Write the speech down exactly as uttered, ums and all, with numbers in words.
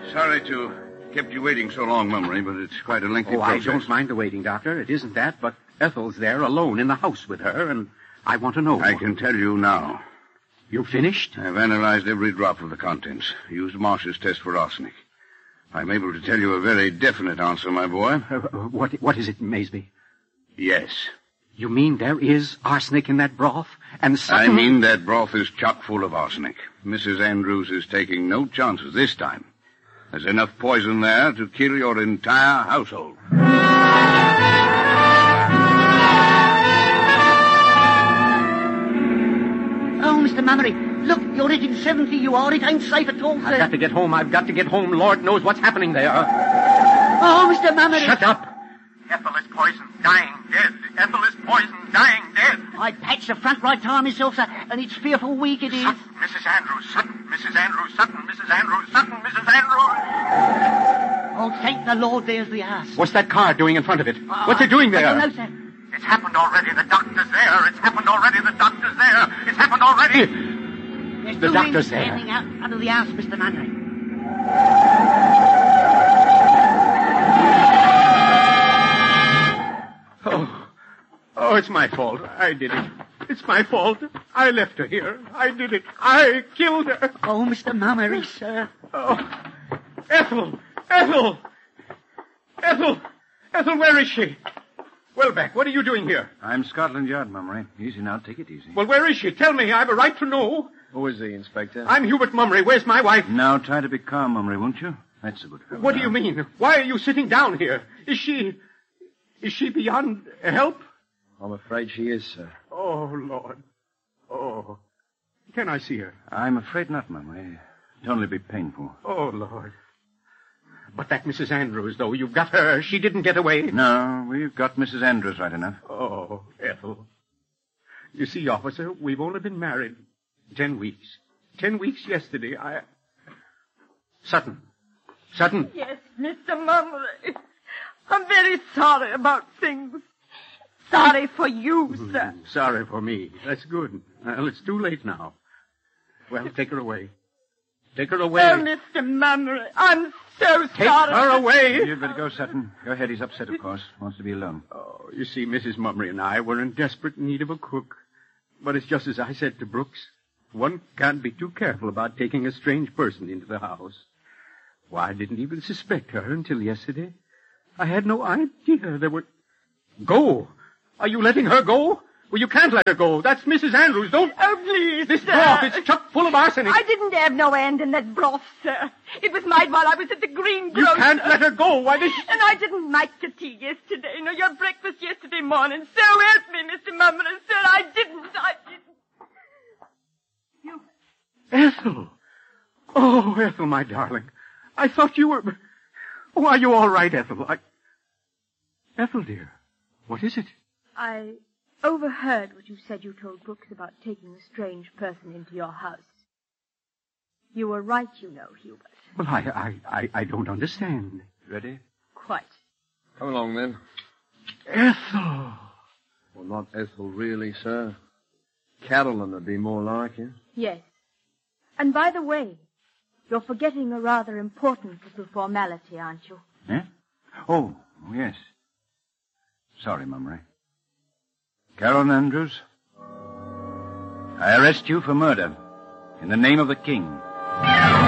Sorry to kept you waiting so long, Mummery, but it's quite a lengthy oh, process. I don't mind the waiting, Doctor. It isn't that, but Ethel's there alone in the house with her, and I want to know. I can tell you now. You finished? I've analyzed every drop of the contents, used Marsh's test for arsenic. I'm able to tell you a very definite answer, my boy. Uh, what, what is it, Maysby? Yes. You mean there is arsenic in that broth? And Sutton... I mean that broth is chock full of arsenic. Missus Andrews is taking no chances this time. There's enough poison there to kill your entire household. Oh, Mister Mummery, look, you're hitting seventy, you are. It ain't safe at all, sir. I've got to get home. I've got to get home. Lord knows what's happening there. Oh, Mister Mummery. Shut up. Ethel is poisoned, dying, dead. Ethel is poisoned, dying, dead. I patched the front right tire myself, sir, and it's fearful weak it is. Sutton, Missus Andrews, Sutton, Missus Andrews, Sutton, Missus Andrews, Sutton, Missus Andrews. Oh, thank the Lord, there's the ass. What's that car doing in front of it? Uh, What's it doing there? I don't know, sir. It's happened already. The doctor's there. It's happened already. The doctor's there. It's happened already. There's The two doctor's men there. standing out in front of the house, Mister Mummery. Oh, oh, it's my fault. I did it. It's my fault. I left her here. I did it. I killed her. Oh, Mister Mummery, sir. Oh, Ethel! Ethel! Ethel! Ethel, where is she? Welbeck, what are you doing here? I'm Scotland Yard, Mummery. Easy now. Take it easy. Well, where is she? Tell me. I have a right to know. Who is he, Inspector? I'm Hubert Mummery. Where's my wife? Now, try to be calm, Mummery, won't you? That's a good fellow. What do now. you mean? Why are you sitting down here? Is she... Is she beyond help? I'm afraid she is, sir. Oh, Lord. Oh. Can I see her? I'm afraid not, Mummery. It'd only be painful. Oh, Lord. But that Missus Andrews, though, you've got her. She didn't get away. No, we've got Missus Andrews right enough. Oh, Ethel. You see, officer, we've only been married ten weeks. Ten weeks yesterday, I... Sutton. Sutton. Yes, Mister Mummery. I'm very sorry about things. Sorry for you, sir. Mm, sorry for me. That's good. Well, it's too late now. Well, take her away. Take her away. Oh, Mister Mummery, I'm so Take sorry. her away. You'd better go, Sutton. Go ahead. He's upset, of course. Wants to be alone. Oh, you see, Missus Mummery and I were in desperate need of a cook. But it's just as I said to Brooks. One can't be too careful about taking a strange person into the house. Why, I didn't even suspect her until yesterday. I had no idea there were... Go! Are you letting her go? Well, you can't let her go. That's Missus Andrews. Don't... Oh, please, This sir. broth, it's chock full of arsenic. I didn't have no end in that broth, sir. It was made while I was at the greengrocer. You can't let her go. Why does she... And I didn't make your tea yesterday, nor your breakfast yesterday morning. So help me, Mister Mummery, sir. I didn't. I didn't. You... Ethel. Oh, Ethel, my darling. I thought you were... Oh, are you all right, Ethel? I... Ethel, dear, what is it? I overheard what you said you told Brooks about taking a strange person into your house. You were right, you know, Hubert. Well, I, I, I, I don't understand. Ready? Quite. Come along, then. Ethel. Well, not Ethel, really, sir. Caroline would be more like it. Yes. And by the way, you're forgetting a rather important little formality, aren't you? Eh? Oh, yes. Sorry, Mummery. Caroline Andrews, I arrest you for murder in the name of the King.